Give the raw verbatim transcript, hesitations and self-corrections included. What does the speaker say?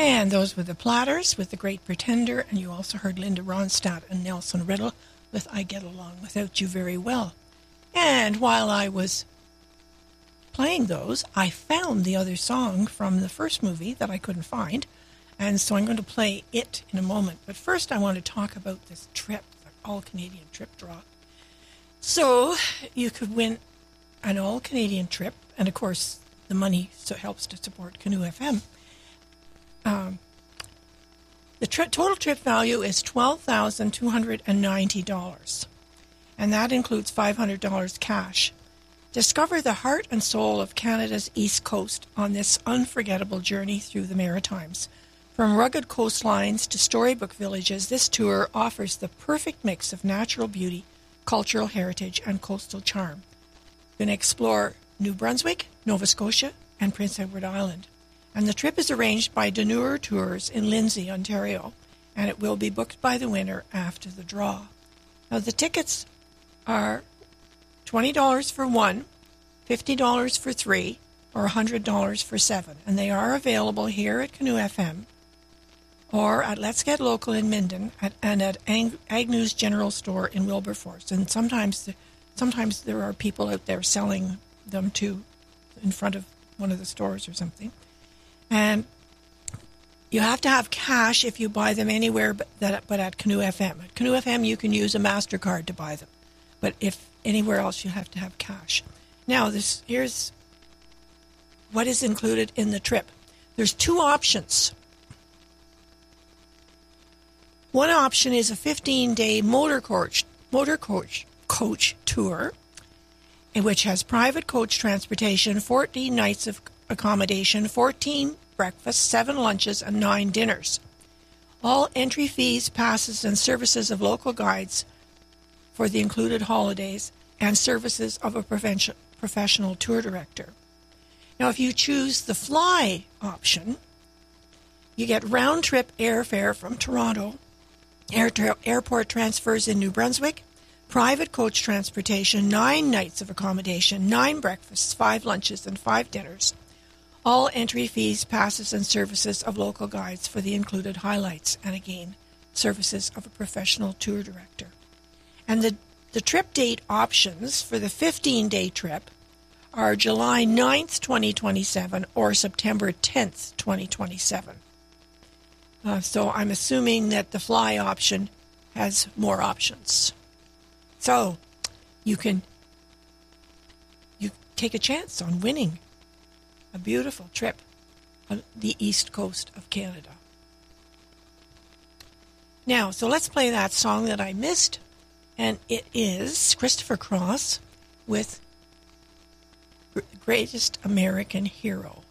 And those were the Platters with The Great Pretender, and you also heard Linda Ronstadt and Nelson Riddle with I Get Along Without You Very Well. And while I was playing those, I found the other song from the first movie that I couldn't find, and so I'm going to play it in a moment. But first I want to talk about this trip, the all-Canadian trip draw. So you could win an all-Canadian trip, and of course the money so helps to support Canoe F M. Um, the tri- total trip value is twelve thousand two hundred ninety dollars, and that includes five hundred dollars cash. Discover the heart and soul of Canada's East Coast on this unforgettable journey through the Maritimes. From rugged coastlines to storybook villages, this tour offers the perfect mix of natural beauty, cultural heritage, and coastal charm. You're going to explore New Brunswick, Nova Scotia, and Prince Edward Island. And the trip is arranged by Deneur Tours in Lindsay, Ontario, and it will be booked by the winner after the draw. Now, the tickets are twenty dollars for one, fifty dollars for three, or one hundred dollars for seven, and they are available here at Canoe F M or at Let's Get Local in Minden at, and at Ag- Agnew's General Store in Wilberforce. And sometimes, the, sometimes there are people out there selling them too in front of one of the stores or something. And you have to have cash if you buy them anywhere but, that, but at Canoe F M. At Canoe F M, you can use a MasterCard to buy them. But if anywhere else, you have to have cash. Now, this here's what is included in the trip. There's two options. One option is a fifteen-day motor coach, motor coach, coach tour, in which has private coach transportation, fourteen nights of accommodation, fourteen breakfasts, seven lunches, and nine dinners. All entry fees, passes, and services of local guides for the included holidays and services of a professional tour director. Now, if you choose the fly option, you get round-trip airfare from Toronto, air tra- airport transfers in New Brunswick, private coach transportation, nine nights of accommodation, nine breakfasts, five lunches, and five dinners. All entry fees, passes, and services of local guides for the included highlights, and again, services of a professional tour director. And the, the trip date options for the fifteen-day trip are July ninth, twenty twenty-seven, or September tenth, twenty twenty-seven. Uh, so I'm assuming that the fly option has more options. So you can you take a chance on winning a beautiful trip on the east coast of Canada. Now, so let's play that song that I missed, and it is Christopher Cross with Greatest American Hero.